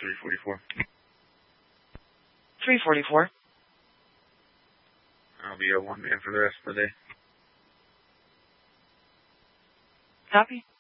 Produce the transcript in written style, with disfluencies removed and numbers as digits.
344. 344. I'll be a one man for the rest of the day. Copy.